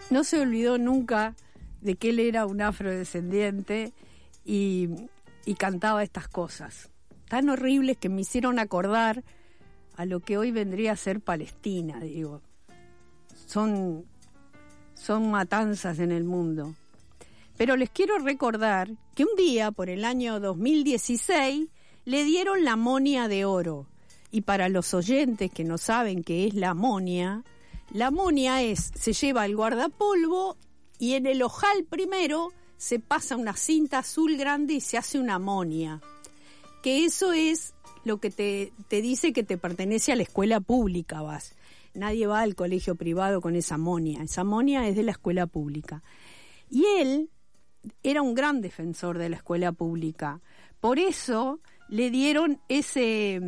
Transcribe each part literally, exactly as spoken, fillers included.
no se olvidó nunca de que él era un afrodescendiente y, y cantaba estas cosas tan horribles que me hicieron acordar a lo que hoy vendría a ser Palestina, digo. Son, son matanzas en el mundo. Pero les quiero recordar que un día, por el año dos mil dieciséis, le dieron la Monia de Oro. Y para los oyentes que no saben qué es la Monia, la Monia es, se lleva el guardapolvo y en el ojal primero se pasa una cinta azul grande y se hace una monia. Que eso es lo que te, te dice que te pertenece a la escuela pública, vas. Nadie va al colegio privado con esa monia. Esa monia es de la escuela pública. Y él era un gran defensor de la escuela pública. Por eso le dieron ese,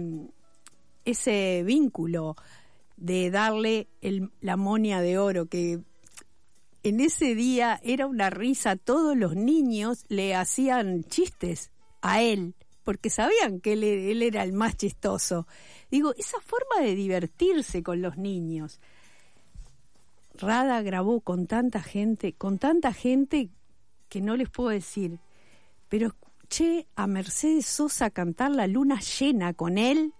ese vínculo de darle el, la Monia de Oro, que en ese día era una risa. Todos los niños le hacían chistes a él, porque sabían que él, él era el más chistoso. Digo, esa forma de divertirse con los niños. Rada grabó con tanta gente, con tanta gente que no les puedo decir, pero escuché a Mercedes Sosa cantar La Luna Llena con él.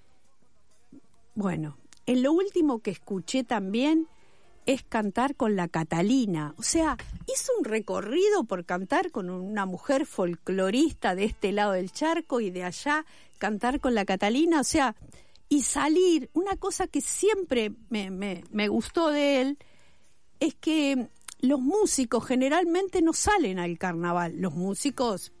Bueno, en lo último que escuché también es cantar con la Catalina. O sea, hizo un recorrido por cantar con una mujer folclorista de este lado del charco y de allá cantar con la Catalina. O sea, y salir, una cosa que siempre me, me, me gustó de él es que los músicos generalmente no salen al carnaval. Los músicos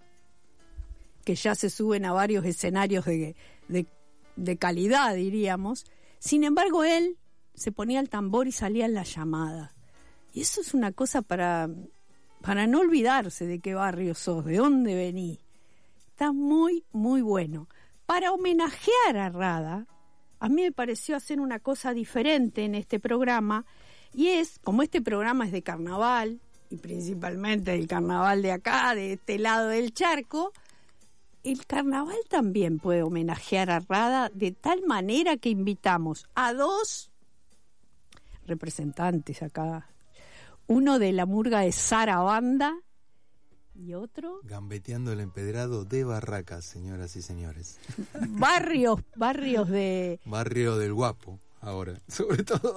que ya se suben a varios escenarios de, de, de calidad, diríamos. Sin embargo, él se ponía el tambor y salía en la llamada. Y eso es una cosa para, para no olvidarse de qué barrio sos, de dónde venís. Está muy, muy bueno. Para homenajear a Rada, a mí me pareció hacer una cosa diferente en este programa, y es, como este programa es de carnaval, y principalmente el carnaval de acá, de este lado del charco, el carnaval también puede homenajear a Rada de tal manera que invitamos a dos representantes acá, uno de la murga de Sara Banda y otro Gambeteando el Empedrado de Barracas, señoras y señores. barrios barrios de barrio del Guapo ahora, sobre todo.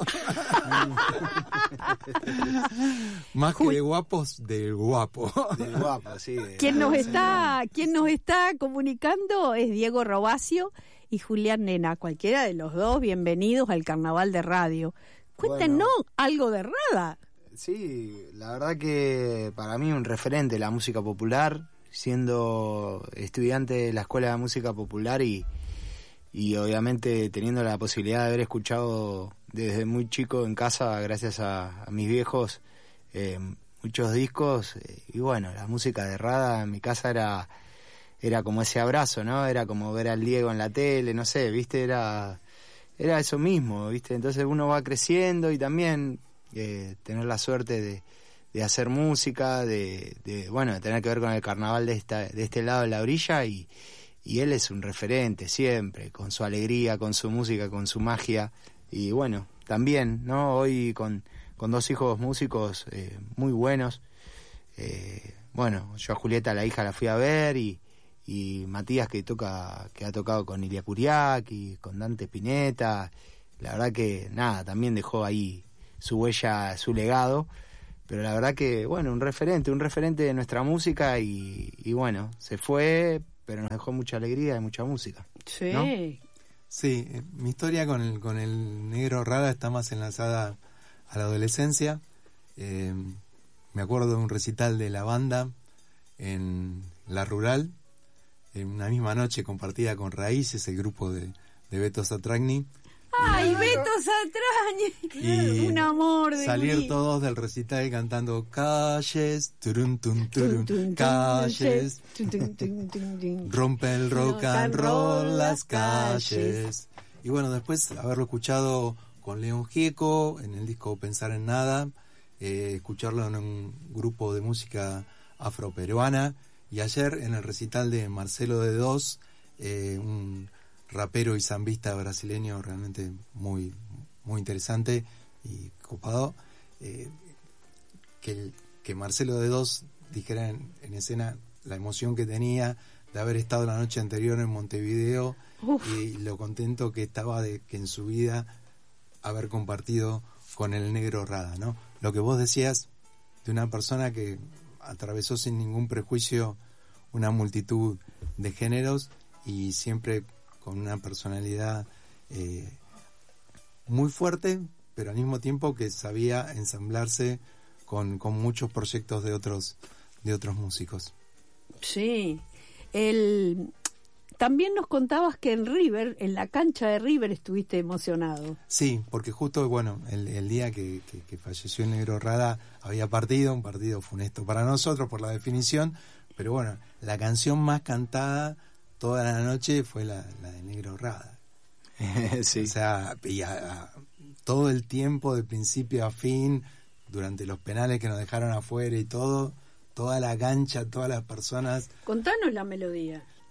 Más que de guapos, del guapo. Del guapo, sí. Quien nos está quien nos está comunicando es Diego Robacio y Julián Nena, cualquiera de los dos, bienvenidos al Carnaval de Radio. Cuéntenos bueno, algo de Rada. Sí, la verdad que para mí un referente de la música popular, siendo estudiante de la Escuela de Música Popular y, y obviamente teniendo la posibilidad de haber escuchado desde muy chico en casa, gracias a, a mis viejos, eh, muchos discos. Eh, y bueno, la música de Rada en mi casa era, era como ese abrazo, ¿no? Era como ver al Diego en la tele, no sé, ¿viste? Era... Era eso mismo, ¿viste? Entonces uno va creciendo y también eh, tener la suerte de, de hacer música, de, de, bueno, de tener que ver con el carnaval de esta, de este lado de la orilla, y, y él es un referente siempre, con su alegría, con su música, con su magia. Y bueno, también, ¿no? Hoy con, con dos hijos músicos eh, muy buenos. Eh, bueno, yo a Julieta, la hija, la fui a ver, y y Matías, que toca que ha tocado con Ilia Kuriaki, con Dante Spinetta. La verdad que nada, también dejó ahí su huella, su legado, pero la verdad que bueno, un referente un referente de nuestra música, y, y bueno, se fue, pero nos dejó mucha alegría y mucha música, sí, ¿no? Sí, eh, mi historia con el con el negro Rada está más enlazada a la adolescencia. eh, me acuerdo de un recital de la banda en La Rural, en una misma noche compartida con Raíces, el grupo de, de Beto Satragni. ¡Ay, y, Beto Satragni! Un amor de salir mí. todos del recital cantando calles, turun, tun, turun, calles, rompe el rock and roll las calles. Y bueno, después haberlo escuchado con León Gieco en el disco Pensar en Nada, eh, escucharlo en un grupo de música afroperuana. Y ayer en el recital de Marcelo de Dos, eh, un rapero y zambista brasileño realmente muy muy interesante y copado, eh, que, el, que Marcelo de Dos dijera en, en escena la emoción que tenía de haber estado la noche anterior en Montevideo Uf. y lo contento que estaba de que en su vida haber compartido con el Negro Rada, ¿no? Lo que vos decías de una persona que atravesó sin ningún prejuicio una multitud de géneros y siempre con una personalidad eh, muy fuerte, pero al mismo tiempo que sabía ensamblarse con, con muchos proyectos de otros de otros músicos. Sí, el también nos contabas que en River, en la cancha de River, estuviste emocionado. Sí, porque justo, bueno, el, el día que, que, que falleció el Negro Rada había partido, un partido funesto para nosotros por la definición, pero bueno, la canción más cantada toda la noche fue la, la de Negro Rada. Sí. O sea, y a, a, todo el tiempo, de principio a fin, durante los penales que nos dejaron afuera y todo, toda la cancha, todas las personas. Contanos la melodía.